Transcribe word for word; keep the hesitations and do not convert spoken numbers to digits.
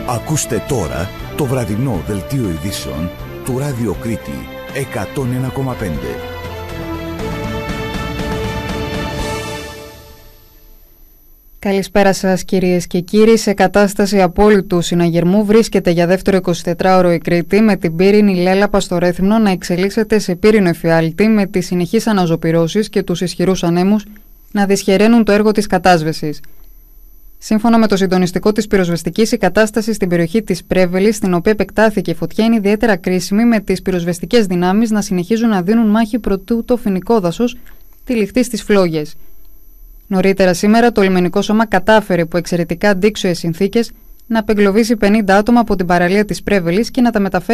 Ακούστε τώρα το βραδινό δελτίο ειδήσεων του Ράδιο Κρήτη εκατόν ένα κόμμα πέντε. Καλησπέρα σας κυρίες και κύριοι. Σε κατάσταση απόλυτου συναγερμού βρίσκεται για δεύτερο εικοσιτετράωρο η Κρήτη, με την πύρινη λέλαπα στο Ρέθυμνο να εξελίσσεται σε πύρινο εφιάλτη, με τις συνεχείς αναζωπυρώσεις και τους ισχυρούς ανέμους να δυσχεραίνουν το έργο της κατάσβεσης. Σύμφωνα με το συντονιστικό της πυροσβεστικής, η κατάσταση στην περιοχή της Πρέβελης, στην οποία επεκτάθηκε η φωτιά, είναι ιδιαίτερα κρίσιμη, με τις πυροσβεστικές δυνάμεις να συνεχίζουν να δίνουν μάχη προτού το φοινικό δάσος τυλιχτεί στις φλόγες. Νωρίτερα σήμερα, το λιμενικό σώμα κατάφερε υπό εξαιρετικά αντίξωες συνθήκες να απεγκλωβίσει πενήντα άτομα από την παραλία της Πρέβελης και να τα μεταφέρει